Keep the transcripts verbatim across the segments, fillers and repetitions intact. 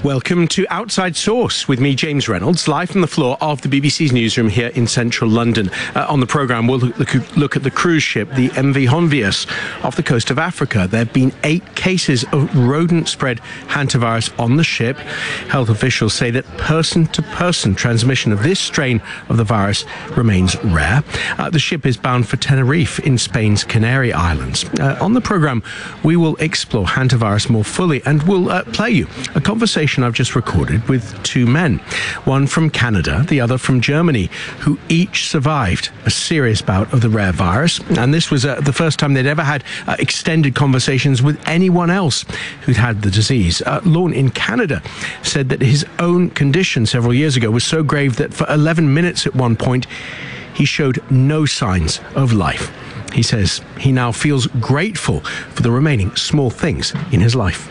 Welcome to Outside Source with me, James Reynolds, live from the floor of the B B C's newsroom here in central London. Uh, on the programme, we'll look, look at the cruise ship, the M V Honvius, off the coast of Africa. There have been eight cases of rodent-spread hantavirus on the ship. Health officials say that person-to-person transmission of this strain of the virus remains rare. Uh, the ship is bound for Tenerife in Spain's Canary Islands. Uh, on the programme, we will explore hantavirus more fully and we'll uh, play you a conversation I've just recorded with two men, one from Canada, the other from Germany, who each survived a serious bout of the rare virus. And this was uh, the first time they'd ever had uh, extended conversations with anyone else who'd had the disease. Uh, Lorne in Canada said that his own condition several years ago was so grave that for eleven minutes at one point, he showed no signs of life. He says he now feels grateful for the remaining small things in his life.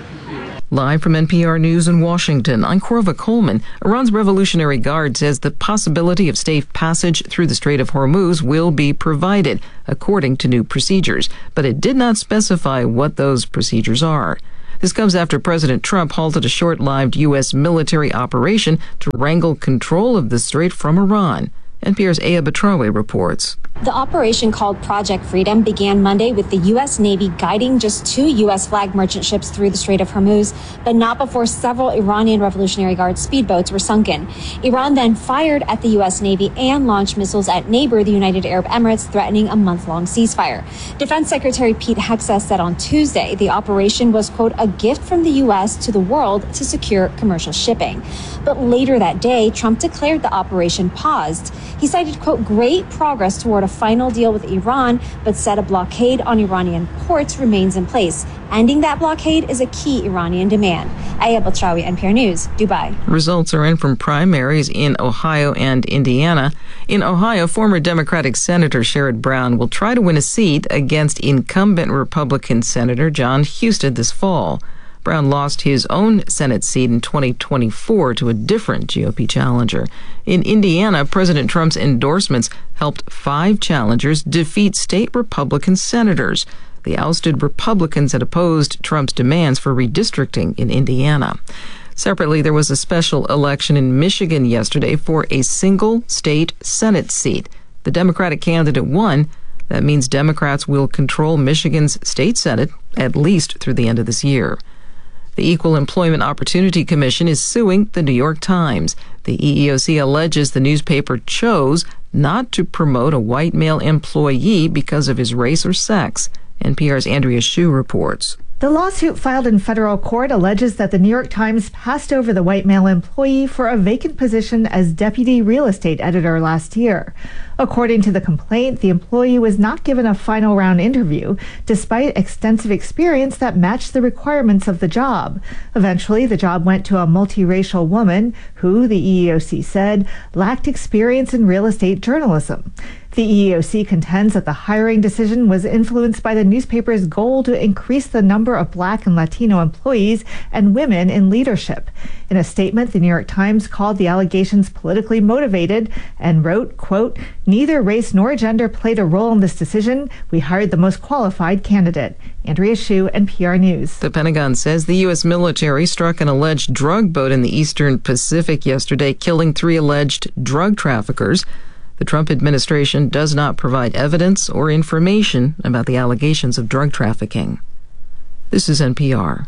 Live from N P R News in Washington, I'm Korva Coleman. Iran's Revolutionary Guard says the possibility of safe passage through the Strait of Hormuz will be provided, according to new procedures. But it did not specify what those procedures are. This comes after President Trump halted a short-lived U S military operation to wrangle control of the strait from Iran. N P R's Aya Batrawi reports. The operation, called Project Freedom, began Monday with the U S Navy guiding just two U S flagged merchant ships through the Strait of Hormuz, but not before several Iranian Revolutionary Guard speedboats were sunken. Iran then fired at the U S Navy and launched missiles at neighbor, the United Arab Emirates, threatening a month-long ceasefire. Defense Secretary Pete Hegseth said on Tuesday the operation was, quote, a gift from the U S to the world to secure commercial shipping. But later that day, Trump declared the operation paused. He cited, quote, great progress toward a final deal with Iran, but said a blockade on Iranian ports remains in place. Ending that blockade is a key Iranian demand. Aya Batrawi, N P R News, Dubai. Results are in from primaries in Ohio and Indiana. In Ohio, former Democratic Senator Sherrod Brown will try to win a seat against incumbent Republican Senator John Husted this fall. Brown lost his own Senate seat in twenty twenty-four to a different G O P challenger. In Indiana, President Trump's endorsements helped five challengers defeat state Republican senators. The ousted Republicans had opposed Trump's demands for redistricting in Indiana. Separately, there was a special election in Michigan yesterday for a single state Senate seat. The Democratic candidate won. That means Democrats will control Michigan's state Senate at least through the end of this year. The Equal Employment Opportunity Commission is suing the New York Times. The E E O C alleges the newspaper chose not to promote a white male employee because of his race or sex. N P R's Andrea Hsu reports. The lawsuit filed in federal court alleges that the New York Times passed over the white male employee for a vacant position as deputy real estate editor last year. According to the complaint, the employee was not given a final round interview, despite extensive experience that matched the requirements of the job. Eventually, the job went to a multiracial woman who, the E E O C said, lacked experience in real estate journalism. The E E O C contends that the hiring decision was influenced by the newspaper's goal to increase the number of Black and Latino employees and women in leadership. In a statement, the New York Times called the allegations politically motivated and wrote, quote, neither race nor gender played a role in this decision. We hired the most qualified candidate. Andrea Hsu, N P R News. The Pentagon says the U S military struck an alleged drug boat in the eastern Pacific yesterday, killing three alleged drug traffickers. The Trump administration does not provide evidence or information about the allegations of drug trafficking. This is N P R.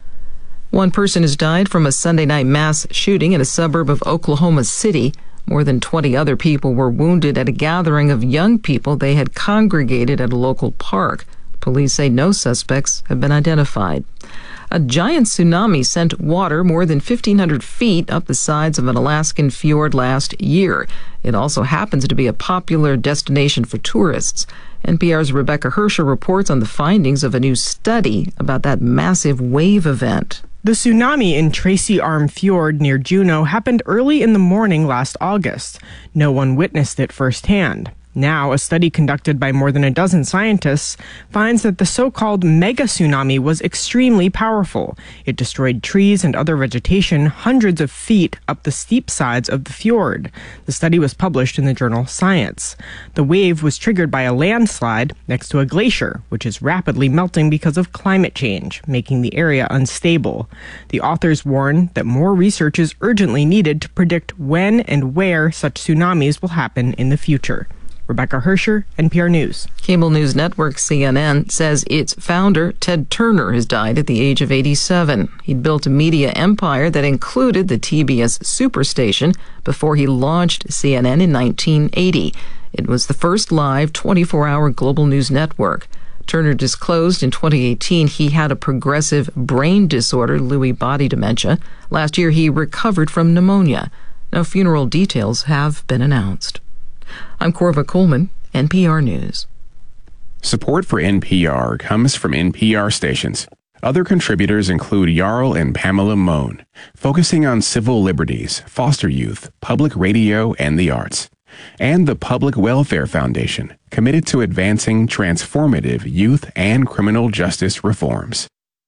One person has died from a Sunday night mass shooting in a suburb of Oklahoma City. More than twenty other people were wounded at a gathering of young people they had congregated at a local park. Police say no suspects have been identified. A giant tsunami sent water more than fifteen hundred feet up the sides of an Alaskan fjord last year. It also happens to be a popular destination for tourists. N P R's Rebecca Hersher reports on the findings of a new study about that massive wave event. The tsunami in Tracy Arm Fjord near Juneau happened early in the morning last August. No one witnessed it firsthand. Now, a study conducted by more than a dozen scientists finds that the so-called mega tsunami was extremely powerful. It destroyed trees and other vegetation hundreds of feet up the steep sides of the fjord. The study was published in the journal Science. The wave was triggered by a landslide next to a glacier, which is rapidly melting because of climate change, making the area unstable. The authors warn that more research is urgently needed to predict when and where such tsunamis will happen in the future. Rebecca Hersher, N P R News. Cable news network C N N says its founder, Ted Turner, has died at the age of eighty-seven. He'd built a media empire that included the T B S Superstation before he launched C N N in nineteen eighty. It was the first live twenty-four hour global news network. Turner disclosed in twenty eighteen he had a progressive brain disorder, Lewy body dementia. Last year he recovered from pneumonia. No funeral details have been announced. I'm Corva Coleman, N P R News. Support for N P R comes from N P R stations. Other contributors include Jarl and Pamela Mohn, focusing on civil liberties, foster youth, public radio, and the arts. And the Public Welfare Foundation, committed to advancing transformative youth and criminal justice reforms.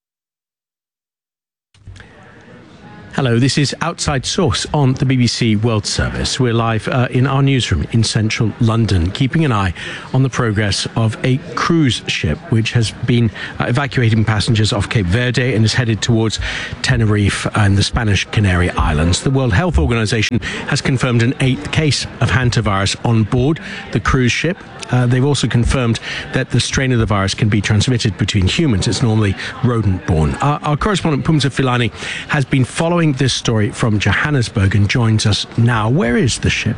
Hello, this is Outside Source on the B B C World Service. We're live uh, in our newsroom in central London, keeping an eye on the progress of a cruise ship which has been uh, evacuating passengers off Cape Verde and is headed towards Tenerife and the Spanish Canary Islands. The World Health Organization has confirmed an eighth case of hantavirus on board the cruise ship. Uh, they've also confirmed that the strain of the virus can be transmitted between humans. It's normally rodent-borne. Our, our correspondent Pumza Filani has been following this story from Johannesburg and joins us now. Where is the ship?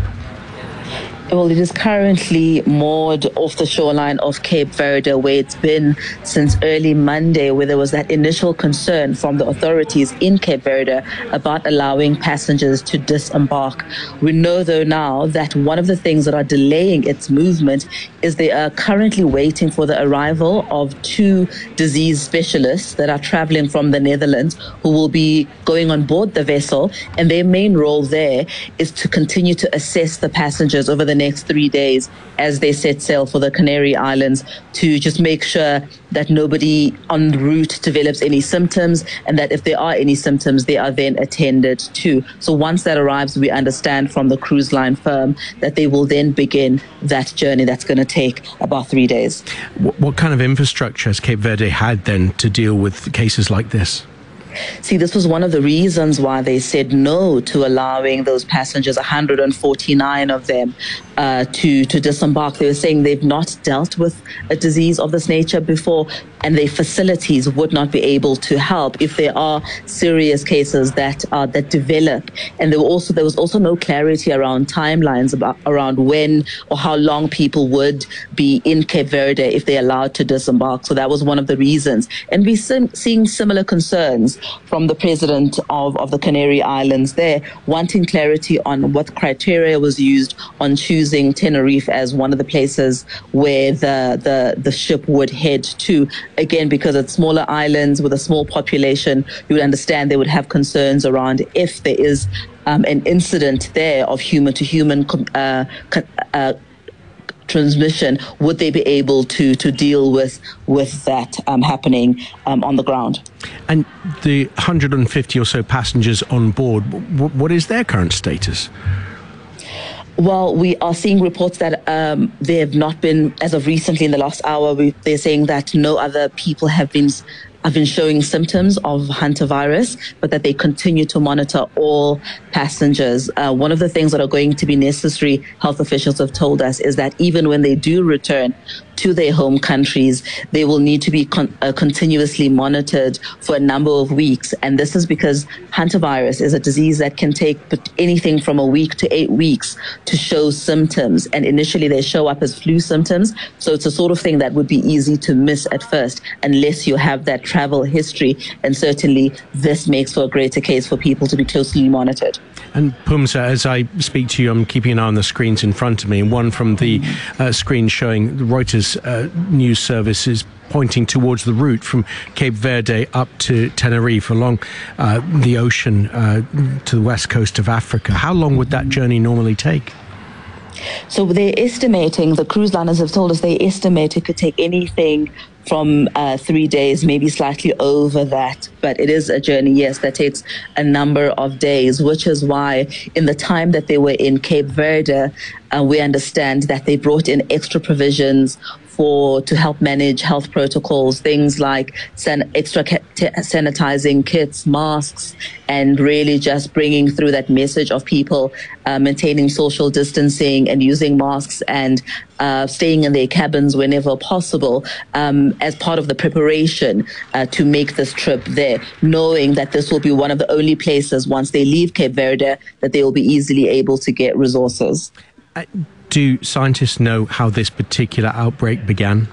Well, it is currently moored off the shoreline of Cape Verde, where it's been since early Monday, where there was that initial concern from the authorities in Cape Verde about allowing passengers to disembark. We know, though, now that one of the things that are delaying its movement is they are currently waiting for the arrival of two disease specialists that are traveling from the Netherlands who will be going on board the vessel. And their main role there is to continue to assess the passengers over the next three days as they set sail for the Canary Islands, to just make sure that nobody en route develops any symptoms, and that if there are any symptoms, they are then attended to. So once that arrives, we understand from the cruise line firm that they will then begin that journey that's going to take about three days. What, what kind of infrastructure has Cape Verde had then to deal with cases like this? See, this was one of the reasons why they said no to allowing those passengers, one hundred forty-nine of them, uh, to, to disembark. They were saying they've not dealt with a disease of this nature before, and their facilities would not be able to help if there are serious cases that uh, that develop. And there were also there was also no clarity around timelines about around when or how long people would be in Cape Verde if they're allowed to disembark. So that was one of the reasons. And we're sim- seeing similar concerns from the president of, of the Canary Islands there, wanting clarity on what criteria was used on choosing Tenerife as one of the places where the, the, the ship would head to. Again, because it's smaller islands with a small population, you would understand they would have concerns around if there is um, an incident there of human-to-human uh, uh, transmission, would they be able to to deal with with that um, happening um, on the ground? And the one hundred fifty or so passengers on board, w- what is their current status? Well, we are seeing reports that um, they have not been, as of recently in the last hour, we, they're saying that no other people have been have been showing symptoms of hantavirus, but that they continue to monitor all passengers. Uh, one of the things that are going to be necessary, health officials have told us, is that even when they do return to their home countries, they will need to be con- uh, continuously monitored for a number of weeks. And this is because hantavirus is a disease that can take anything from a week to eight weeks to show symptoms. And initially they show up as flu symptoms. So it's a sort of thing that would be easy to miss at first, unless you have that travel history. And certainly this makes for a greater case for people to be closely monitored. And Pumza, as I speak to you, I'm keeping an eye on the screens in front of me, and one from the uh, screen showing the Reuters uh, news service is pointing towards the route from Cape Verde up to Tenerife along uh, the ocean uh, to the west coast of Africa. How long would that journey normally take? So they're estimating, the cruise liners have told us they estimate it could take anything from uh, three days, maybe slightly over that. But it is a journey, yes, that takes a number of days, which is why in the time that they were in Cape Verde, uh, we understand that they brought in extra provisions for to help manage health protocols, things like san- extra ca- t- sanitizing kits, masks, and really just bringing through that message of people uh, maintaining social distancing and using masks and uh, staying in their cabins whenever possible um, as part of the preparation uh, to make this trip there, knowing that this will be one of the only places once they leave Cape Verde that they will be easily able to get resources. Uh, Do scientists know how this particular outbreak began?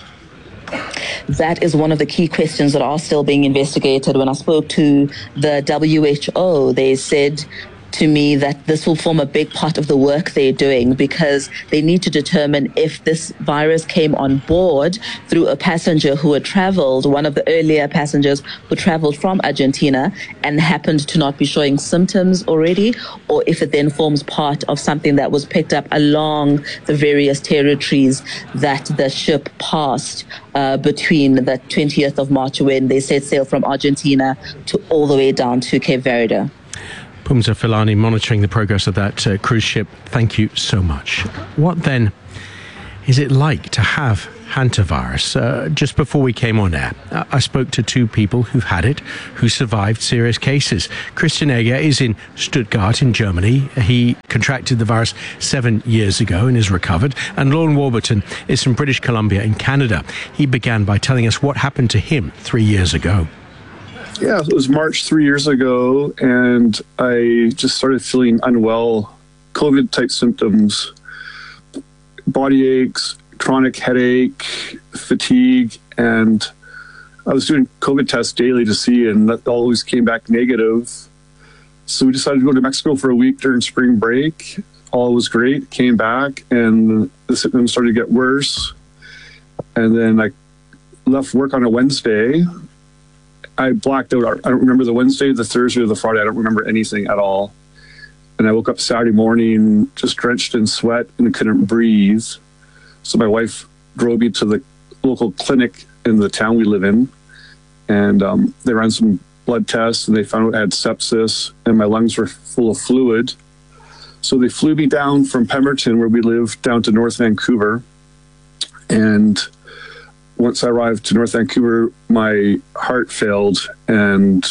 That is one of the key questions that are still being investigated. When I spoke to the W H O, they said to me that this will form a big part of the work they're doing because they need to determine if this virus came on board through a passenger who had traveled, one of the earlier passengers who traveled from Argentina and happened to not be showing symptoms already, or if it then forms part of something that was picked up along the various territories that the ship passed uh, between the twentieth of March when they set sail from Argentina to all the way down to Cape Verde. Phumza Philani monitoring the progress of that uh, cruise ship. Thank you so much. What then is it like to have hantavirus? Uh, just before we came on air, uh, I spoke to two people who've had it, who survived serious cases. Christian Egger is in Stuttgart in Germany. He contracted the virus seven years ago and is recovered. And Lorne Warburton is from British Columbia in Canada. He began by telling us what happened to him three years ago. Yeah, it was March three years ago, and I just started feeling unwell, COVID-type symptoms, body aches, chronic headache, fatigue, and I was doing COVID tests daily to see, and that always came back negative. So we decided to go to Mexico for a week during spring break. All was great, came back, and the symptoms started to get worse. And then I left work on a Wednesday. I blacked out. I don't remember the Wednesday, the Thursday, or the Friday. I don't remember anything at all. And I woke up Saturday morning just drenched in sweat and couldn't breathe. So my wife drove me to the local clinic in the town we live in. And um, they ran some blood tests and they found out I had sepsis and my lungs were full of fluid. So they flew me down from Pemberton, where we live, down to North Vancouver. And once I arrived to North Vancouver, my heart failed and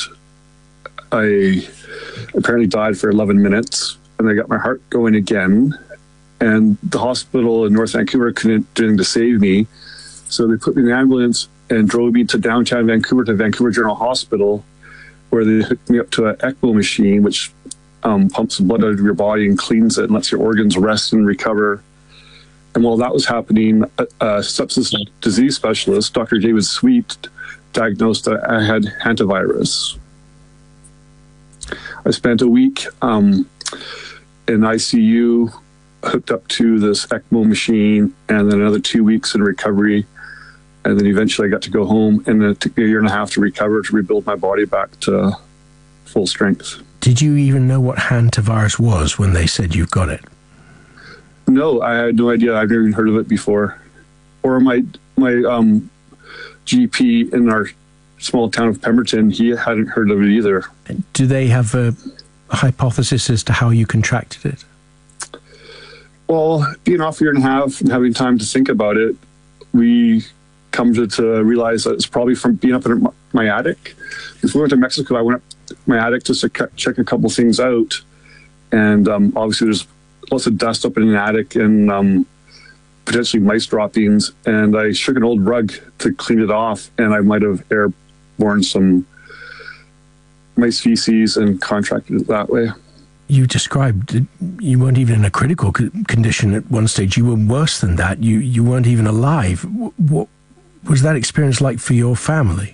I apparently died for eleven minutes. And I got my heart going again. And the hospital in North Vancouver couldn't do anything to save me. So they put me in an ambulance and drove me to downtown Vancouver to Vancouver General Hospital, where they hooked me up to an ECMO machine, which um, pumps the blood out of your body and cleans it and lets your organs rest and recover. And while that was happening, a, a sepsis disease specialist, Doctor David Sweet, diagnosed that I had hantavirus. I spent a week um, in I C U, hooked up to this ECMO machine, and then another two weeks in recovery. And then eventually I got to go home, and it took me a year and a half to recover, to rebuild my body back to full strength. Did you even know what hantavirus was when they said you've got it? No, I had no idea. I've never even heard of it before. Or my my um, G P in our small town of Pemberton, he hadn't heard of it either. Do they have a hypothesis as to how you contracted it? Well, being off a year and a half and having time to think about it, we come to, to realize that it's probably from being up in my attic. Before we went to Mexico, I went up to my attic just to check a couple things out. And um, obviously there's lots of dust up in an attic and um, potentially mice droppings. And I shook an old rug to clean it off, and I might have airborne some mice feces and contracted it that way. You described you weren't even in a critical condition at one stage. You were worse than that. You you weren't even alive. What was that experience like for your family?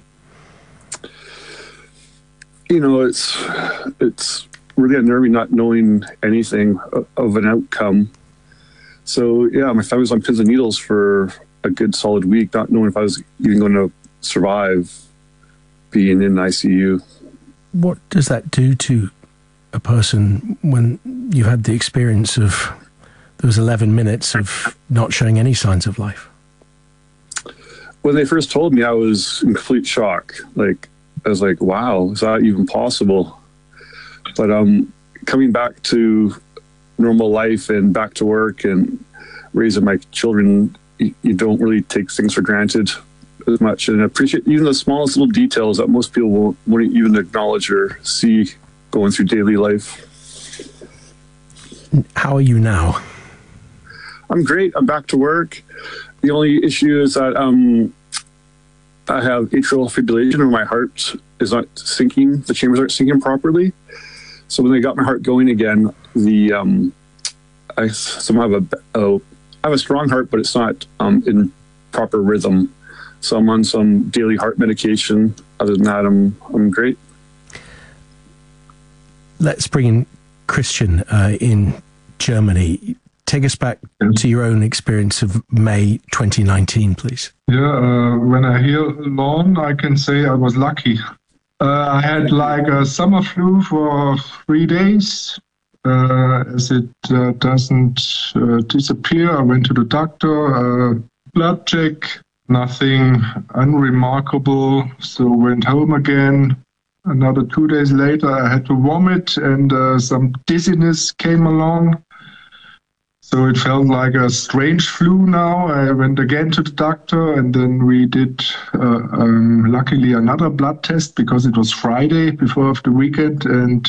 You know, it's it's really unnerving not knowing anything of an outcome. So yeah, my family was on pins and needles for a good solid week, not knowing if I was even going to survive being in I C U. What does that do to a person when you've had the experience of those eleven minutes of not showing any signs of life? When they first told me, I was in complete shock. Like, I was like, wow, is that even possible? But um, coming back to normal life and back to work and raising my children, you, you don't really take things for granted as much, and appreciate even the smallest little details that most people won't, won't even acknowledge or see going through daily life. How are you now? I'm great. I'm back to work. The only issue is that um, I have atrial fibrillation and my heart is not syncing. The chambers aren't syncing properly. So when they got my heart going again, the um, I somehow have a, a I have a strong heart, but it's not um, in proper rhythm. So I'm on some daily heart medication. Other than that, I'm I'm great. Let's bring in Christian uh, in Germany. Take us back to your own experience of May twenty nineteen, please. Yeah, uh, when I hear Lorne, I can say I was lucky. Uh, I had like a summer flu for three days. Uh, as it uh, doesn't uh, disappear, I went to the doctor, uh, blood check, nothing unremarkable. So went home again. Another two days later, I had to vomit and uh, some dizziness came along. So it felt like a strange flu now. I went again to the doctor and then we did, uh, um, luckily, another blood test because it was Friday before of the weekend. And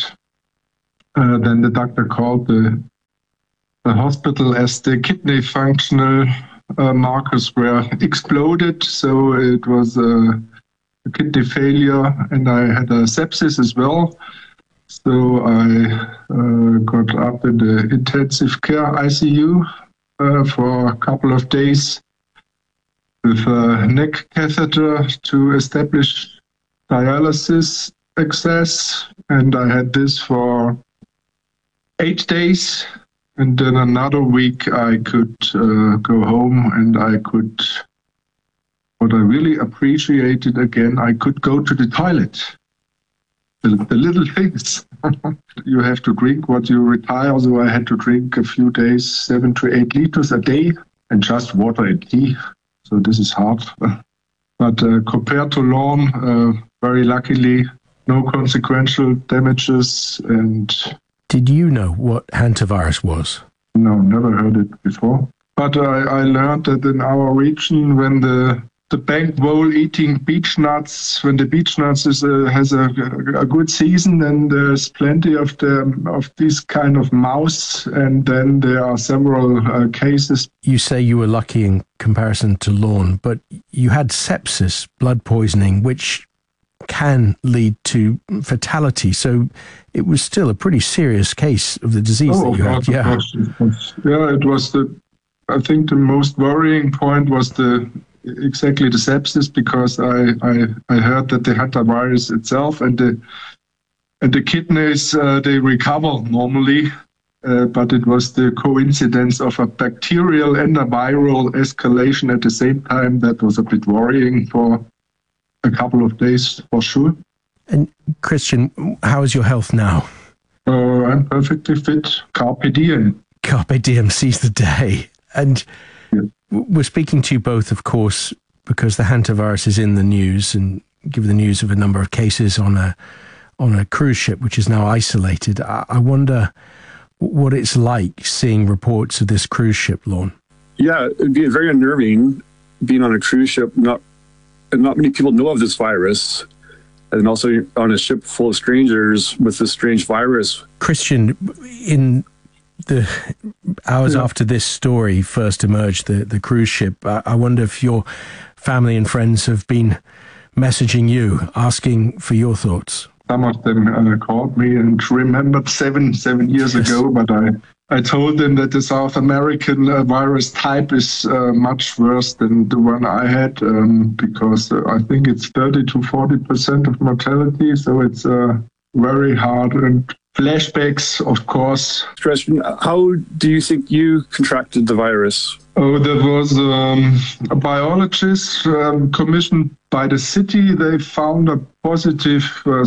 uh, then the doctor called the, the hospital as the kidney functional uh, markers were exploded. So it was uh, a kidney failure and I had a sepsis as well. So I uh, got up in the intensive care I C U uh, for a couple of days with a neck catheter to establish dialysis access. And I had this for eight days. And then another week I could uh, go home and I could, what I really appreciated again, I could go to the toilet. The, the little things. You have to drink what you retire. So I had to drink a few days, seven to eight liters a day, and just water and tea. So this is hard. But uh, compared to Lorne, uh, very luckily, no consequential damages. And did you know what hantavirus was? No, never heard it before. But I, I learned that in our region, when the the bank vole eating beech nuts, when the beech nuts is a, has a, a good season, then there's plenty of the of these kind of mouse, and then there are several uh, cases. You say you were lucky in comparison to Lorne, but you had sepsis, blood poisoning, which can lead to fatality. So it was still a pretty serious case of the disease oh, that you had. Yeah, course, yeah, it was the. I think the most worrying point was the. Exactly the sepsis, because I, I, I heard that the hantavirus itself and the and the kidneys uh, they recover normally, uh, but it was the coincidence of a bacterial and a viral escalation at the same time that was a bit worrying for a couple of days for sure. And Christian, how is your health now? Uh, I'm perfectly fit. Carpe diem. Carpe diem, seize the day. And yeah. We're speaking to you both, of course, because the hantavirus is in the news, and given the news of a number of cases on a on a cruise ship, which is now isolated. I, I wonder what it's like seeing reports of this cruise ship, Lorne. Yeah, it'd be very unnerving being on a cruise ship. Not and not many people know of this virus, and also on a ship full of strangers with this strange virus. Christian, in the hours yeah. after this story first emerged, the, the cruise ship, I, I wonder if your family and friends have been messaging you, asking for your thoughts. Some of them uh, called me and remembered seven seven years yes. ago, but I, I told them that the South American uh, virus type is uh, much worse than the one I had, um, because uh, I think it's thirty to forty percent of mortality, so it's uh, very hard. And flashbacks, of course. Christian, how do you think you contracted the virus? Oh, there was um, a biologist um, commissioned by the city. They found a positive uh,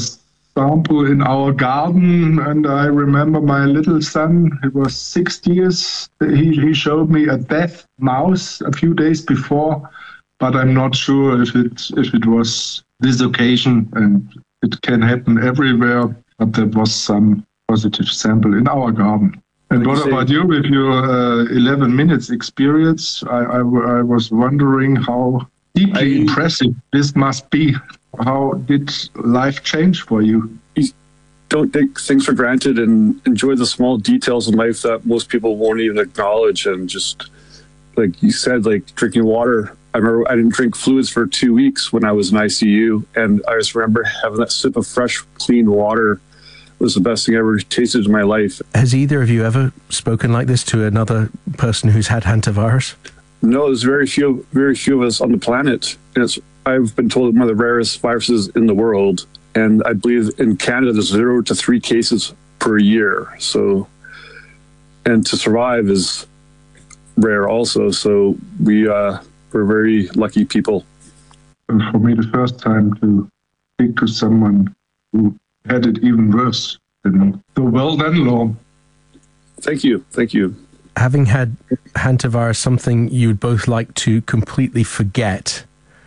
example in our garden, and I remember my little son, he was six years, he, he showed me a dead mouse a few days before, but I'm not sure if it, if it was this occasion, and it can happen everywhere, but there was some positive sample in our garden. And what about you with your uh, eleven minutes experience? I, I, I was wondering how deeply I, impressive this must be. How did life change for you? You don't take things for granted and enjoy the small details in life that most people won't even acknowledge. And just like you said, like drinking water. I remember I didn't drink fluids for two weeks when I was in I C U. And I just remember having that sip of fresh, clean water was the best thing I ever tasted in my life. Has either of you ever spoken like this to another person who's had hantavirus? No, there's very few, very few of us on the planet. And it's, I've been told one of the rarest viruses in the world. And I believe in Canada, there's zero to three cases per year. So, and to survive is rare also. So we, uh, we're very lucky people. And for me, the first time to speak to someone who had it even worse than me. So well done, Lorne. Thank you. Thank you. Having had hantavirus, something you'd both like to completely forget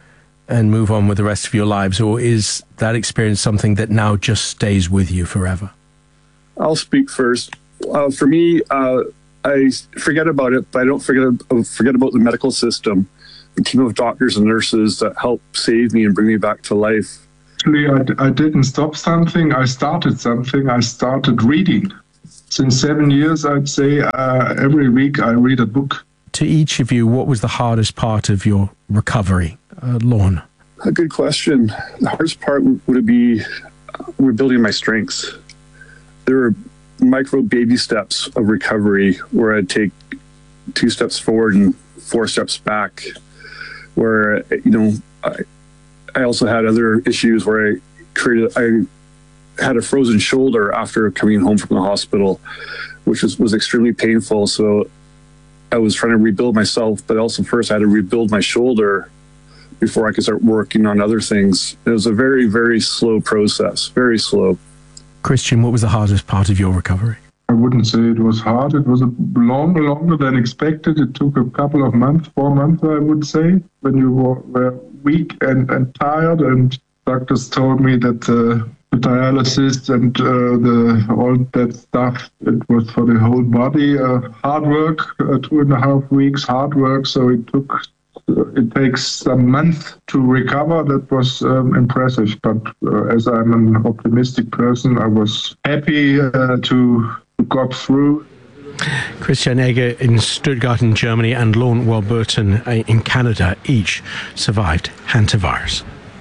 and move on with the rest of your lives, or is that experience something that now just stays with you forever? I'll speak first. Uh, for me, uh, I forget about it, but I don't forget, forget about the medical system, the team of doctors and nurses that helped save me and bring me back to life. Actually, I, I didn't stop something. I started something. I started reading. Since seven years, I'd say uh, every week I read a book. To each of you, what was the hardest part of your recovery? Uh, Lorne? A good question. The hardest part would be rebuilding my strengths. There were micro baby steps of recovery where I'd take two steps forward and four steps back, where, you know, I, I also had other issues where I created, I had a frozen shoulder after coming home from the hospital, which was, was extremely painful. So I was trying to rebuild myself, but also first I had to rebuild my shoulder before I could start working on other things. It was a very, very slow process, very slow. Christian, what was the hardest part of your recovery? I wouldn't say it was hard. It was a long, longer than expected. It took a couple of months, four months, I would say, when you were, were weak and, and tired. And doctors told me that uh, the dialysis and uh, the all that stuff, it was for the whole body. Uh, hard work, uh, two and a half weeks, hard work. So it took, uh, it takes some months to recover. That was um, impressive. But uh, as I'm an optimistic person, I was happy uh, to got through. Christian Egger in Stuttgart in Germany and Lorne Warburton in Canada each survived hantavirus.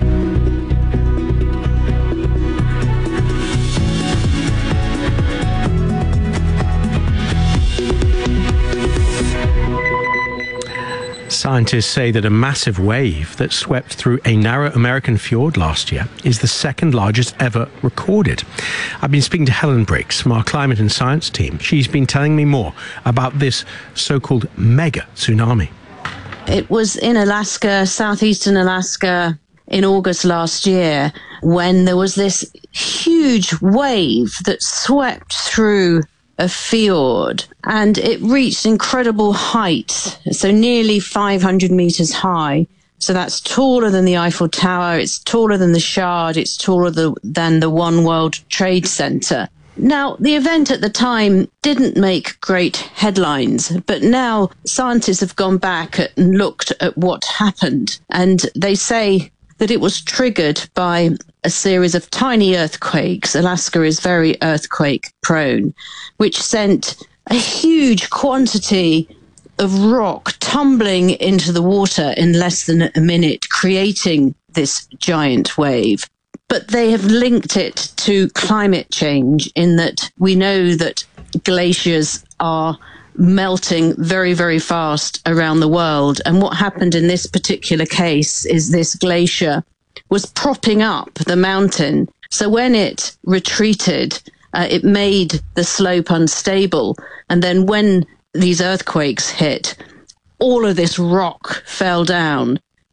Scientists say that a massive wave that swept through a narrow American fjord last year is the second largest ever recorded. I've been speaking to Helen Briggs from our climate and science team. She's been telling me more about this so-called mega tsunami. It was in Alaska, southeastern Alaska, in August last year, when there was this huge wave that swept through a fjord, and it reached incredible height, so nearly five hundred meters high. So that's taller than the Eiffel Tower, it's taller than the Shard, it's taller the, than the One World Trade Center. Now, the event at the time didn't make great headlines, but now scientists have gone back and looked at what happened, and they say that it was triggered by a series of tiny earthquakes. Alaska is very earthquake prone, which sent a huge quantity of rock tumbling into the water in less than a minute, creating this giant wave. But they have linked it to climate change in that we know that glaciers are melting very, very fast around the world. And what happened in this particular case is this glacier was propping up the mountain. So when it retreated, uh, it made the slope unstable. And then when these earthquakes hit, all of this rock fell down.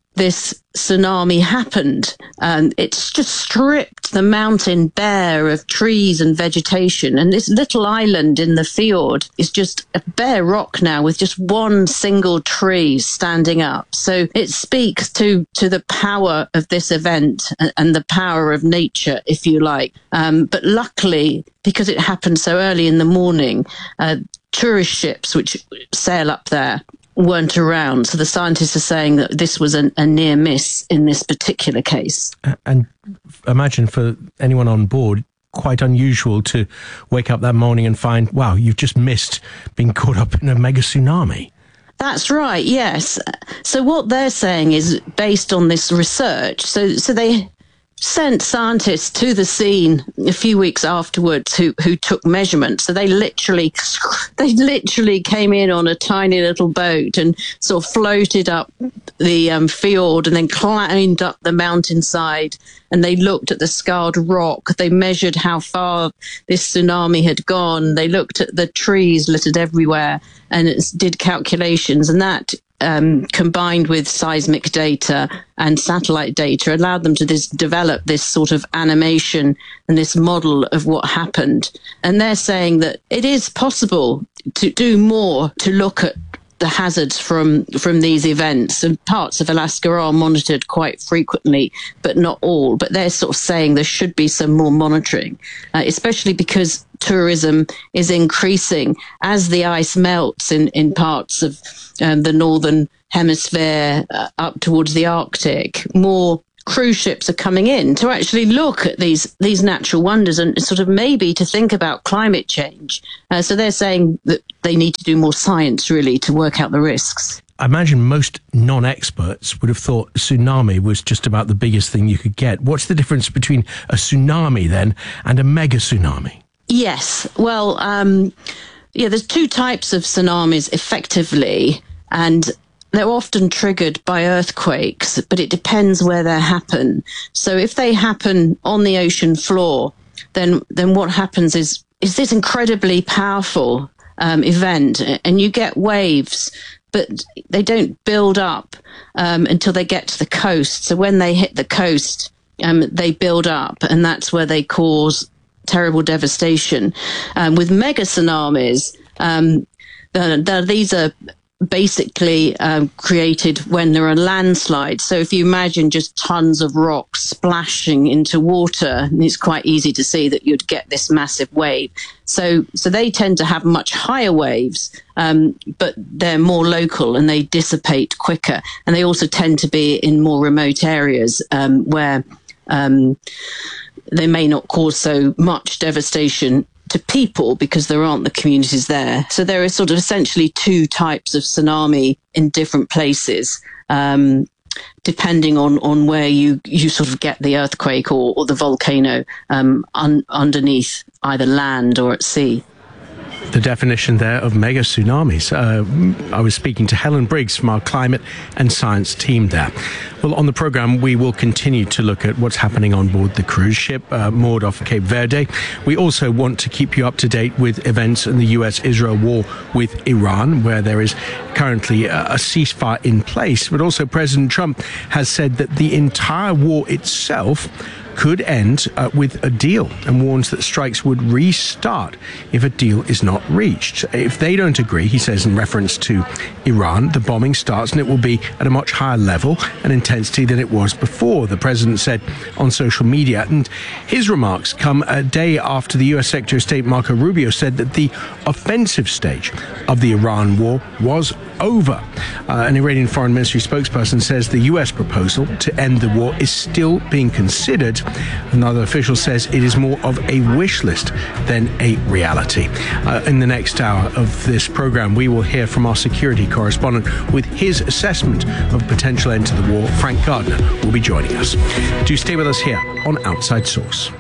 this tsunami happened. Um, it's just stripped the mountain bare of trees and vegetation. And this little island in the fjord is just a bare rock now with just one single tree standing up. So it speaks to, to the power of this event and, and the power of nature, if you like. Um, but luckily, because it happened so early in the morning, uh, tourist ships which sail up there weren't around. So the scientists are saying that this was an, a near miss in this particular case. And imagine for anyone on board, quite unusual to wake up that morning and find, wow, you've just missed being caught up in a mega tsunami. That's right, yes. So what they're saying is based on this research. So so they sent scientists to the scene a few weeks afterwards who, who took measurements. So they literally, they literally came in on a tiny little boat and sort of floated up the um, fjord and then climbed up the mountainside. And they looked at the scarred rock. They measured how far this tsunami had gone. They looked at the trees littered everywhere and it did calculations. And that Um, combined with seismic data and satellite data, allowed them to this, develop this sort of animation and this model of what happened. And they're saying that it is possible to do more to look at the hazards from, from these events. And parts of Alaska are monitored quite frequently, but not all. But they're sort of saying there should be some more monitoring, uh, especially because tourism is increasing as the ice melts in, in parts of um, the northern hemisphere uh, up towards the Arctic. More cruise ships are coming in to actually look at these these natural wonders and sort of maybe to think about climate change. Uh, so they're saying that they need to do more science really to work out the risks. I imagine most non-experts would have thought a tsunami was just about the biggest thing you could get. What's the difference between a tsunami then and a mega tsunami? Yes. Well, um, yeah, there's two types of tsunamis effectively, and they're often triggered by earthquakes, but it depends where they happen. So if they happen on the ocean floor, then then what happens is is this incredibly powerful um, event, and you get waves, but they don't build up um, until they get to the coast. So when they hit the coast, um, they build up, and that's where they cause terrible devastation. Um, with mega tsunamis, um, the, the, these are basically um, created when there are landslides. So if you imagine just tons of rocks splashing into water, and it's quite easy to see that you'd get this massive wave. So, so they tend to have much higher waves, um, but they're more local and they dissipate quicker. And they also tend to be in more remote areas um, where um, they may not cause so much devastation to people because there aren't the communities there. So there are sort of essentially two types of tsunami in different places, um, depending on, on where you, you sort of get the earthquake or, or the volcano um, un, underneath either land or at sea. The definition there of mega tsunamis. Uh, I was speaking to Helen Briggs from our climate and science team there. Well, on the program, we will continue to look at what's happening on board the cruise ship uh, moored off Cape Verde. We also want to keep you up to date with events in the U S Israel war with Iran, where there is currently a, a ceasefire in place. But also President Trump has said that the entire war itself could end uh, with a deal, and warns that strikes would restart if a deal is not reached. If they don't agree, he says in reference to Iran, the bombing starts and it will be at a much higher level and intensity than it was before, the president said on social media. And his remarks come a day after the U S Secretary of State Marco Rubio said that the offensive stage of the Iran war was over. Uh, an Iranian foreign ministry spokesperson says the U S proposal to end the war is still being considered. Another official says it is more of a wish list than a reality. Uh, in the next hour of this program, we will hear from our security correspondent with his assessment of potential end to the war. Frank Gardner will be joining us. Do stay with us here on Outside Source.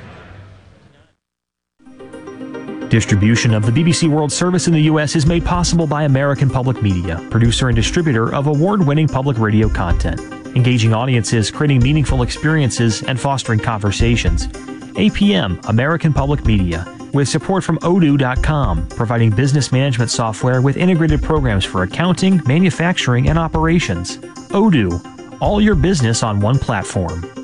Distribution of the B B C World Service in the U S is made possible by American Public Media, producer and distributor of award-winning public radio content, engaging audiences, creating meaningful experiences, and fostering conversations. A P M, American Public Media, with support from odoo dot com, providing business management software with integrated programs for accounting, manufacturing, and operations. Odoo, all your business on one platform.